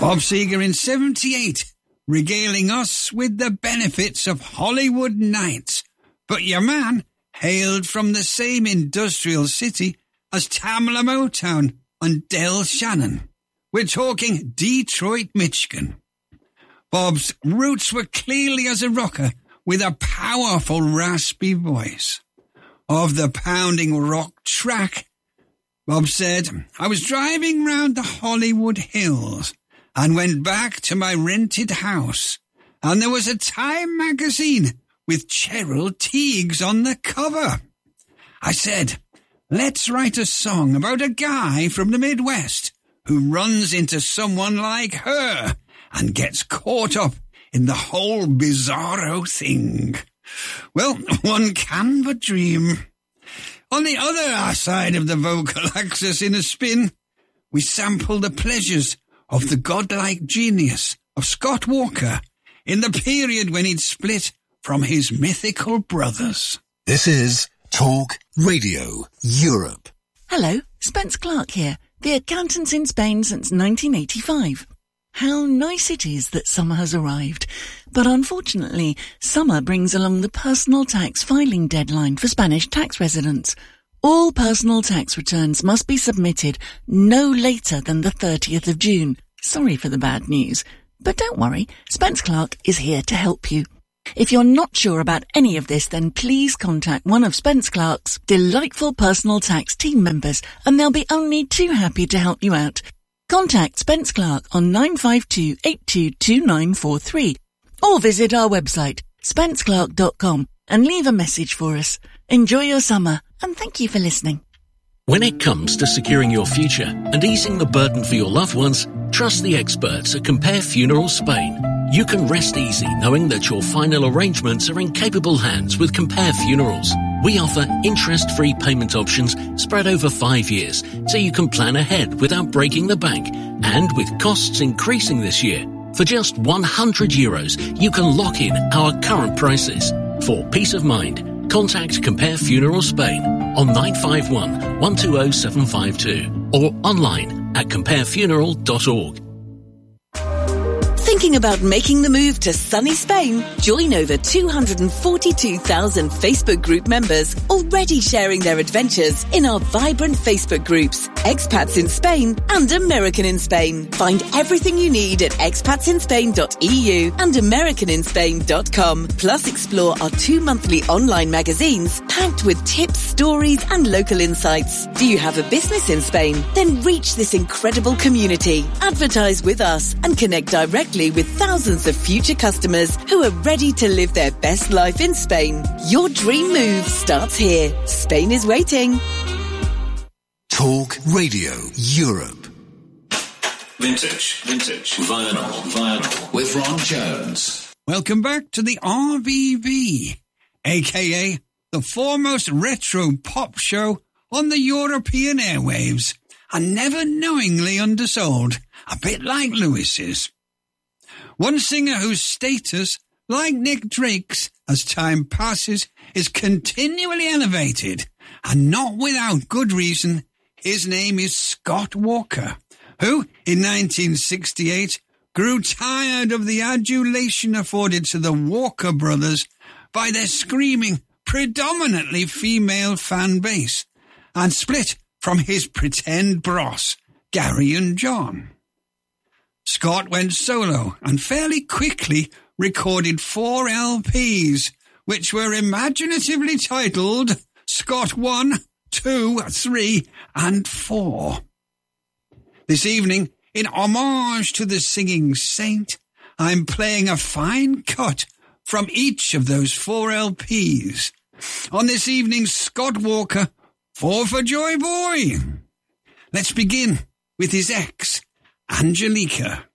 Bob Seger in 78, regaling us with the benefits of Hollywood nights. But your man hailed from the same industrial city as Tamla Motown and Del Shannon. We're talking Detroit, Michigan. Bob's roots were clearly as a rocker with a powerful raspy voice. Of the pounding rock track, Bob said, I was driving round the Hollywood Hills and went back to my rented house, and there was a Time magazine with Cheryl Tiegs on the cover. I said, let's write a song about a guy from the Midwest who runs into someone like her and gets caught up in the whole bizarro thing. Well, one can but dream. On the other side of the vocal axis in a spin, we sample the pleasures of the godlike genius of Scott Walker in the period when he'd split from his mythical brothers. This is Talk Radio Europe. Hello, Spence Clark here, the accountants in Spain since 1985. How nice it is that summer has arrived. But unfortunately, summer brings along the personal tax filing deadline for Spanish tax residents. All personal tax returns must be submitted no later than the 30th of June. Sorry for the bad news. But don't worry, Spence Clark is here to help you. If you're not sure about any of this, then please contact one of Spence Clark's delightful personal tax team members, and they'll be only too happy to help you out. Contact Spence Clark on 952-822943 or visit our website, spenceclark.com, and leave a message for us. Enjoy your summer, and thank you for listening. When it comes to securing your future and easing the burden for your loved ones, trust the experts at Compare Funerals Spain. You can rest easy knowing that your final arrangements are in capable hands with Compare Funerals. We offer interest-free payment options spread over 5 years, so you can plan ahead without breaking the bank. And with costs increasing this year, for just €100, you can lock in our current prices. For peace of mind, contact Compare Funerals Spain on 951 120 752 or online at comparefuneral.org. Thinking about making the move to sunny Spain? Join over 242,000 Facebook group members already sharing their adventures in our vibrant Facebook groups, Expats in Spain and American in Spain. Find everything you need at expatsinspain.eu and americaninspain.com. Plus explore our 2 monthly online magazines packed with tips, stories and local insights. Do you have a business in Spain? Then reach this incredible community. Advertise with us and connect directly with thousands of future customers who are ready to live their best life in Spain. Your dream move starts here. Spain is waiting. Talk Radio Europe. Vintage, vinyl, with Ron Jones. Welcome back to the RVV, aka the foremost retro pop show on the European airwaves, and never knowingly undersold, a bit like Lewis's. One singer whose status, like Nick Drake's, as time passes, is continually elevated, and not without good reason. His name is Scott Walker, who, in 1968, grew tired of the adulation afforded to the Walker brothers by their screaming, predominantly female fan base, and split from his pretend bros, Gary and John. Scott went solo and fairly quickly recorded 4 LPs, which were imaginatively titled Scott 1, 2, 3, and 4. This evening, in homage to the singing saint, I'm playing a fine cut from each of those 4 LPs. On this evening's Scott Walker 4 for Joy Boy. Let's begin with his ex, Angelica.